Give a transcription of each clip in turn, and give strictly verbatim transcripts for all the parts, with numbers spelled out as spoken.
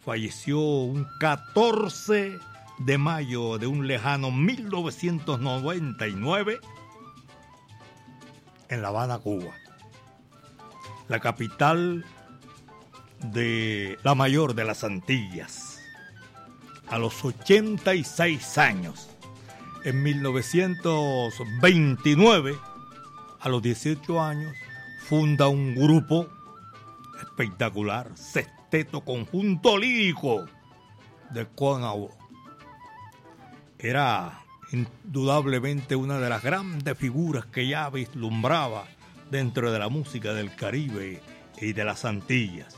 falleció un catorce de mayo de un lejano mil novecientos noventa y nueve en La Habana, Cuba, la capital de la mayor de las Antillas. A los ochenta y seis años, en mil novecientos veintinueve, a los dieciocho años, funda un grupo espectacular, Sexteto Conjunto Lírico de Conabo. Era indudablemente una de las grandes figuras que ya vislumbraba dentro de la música del Caribe y de las Antillas.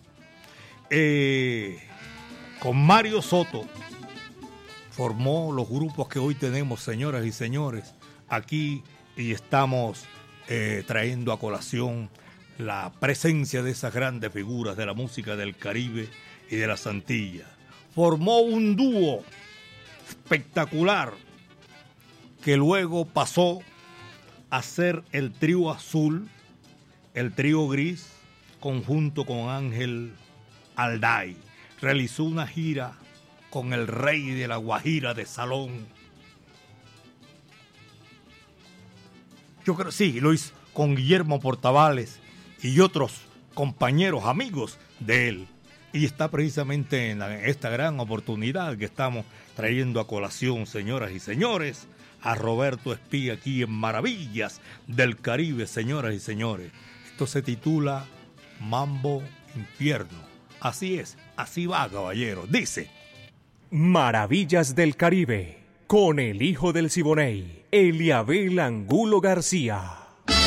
Eh, con Mario Soto formó los grupos que hoy tenemos, señoras y señores, aquí, y estamos eh, trayendo a colación la presencia de esas grandes figuras de la música del Caribe y de las Antillas. Formó un dúo espectacular que luego pasó a ser el trío azul, el trío gris, conjunto con Ángel Alday. Realizó una gira con el rey de la Guajira de Salón. Yo creo, sí, lo hizo con Guillermo Portavales y otros compañeros, amigos de él. Y está precisamente en esta gran oportunidad que estamos trayendo a colación, señoras y señores, a Roberto Espía aquí en Maravillas del Caribe, señoras y señores. Esto se titula Mambo Infierno. Así es, así va, caballero. Dice: Maravillas del Caribe, con el hijo del Siboney, Eliabel Angulo García.